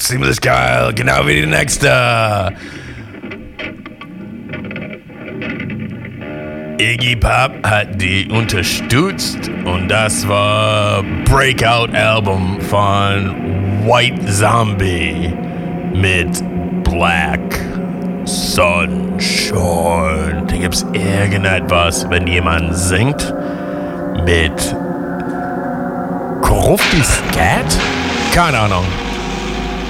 ziemlich geil, genau wie die nächste. Iggy Pop hat die unterstützt und das war Breakout-Album von White Zombie mit Black Sunshine. Da gibt's irgendetwas, wenn jemand singt mit Krufti Scat? Keine Ahnung.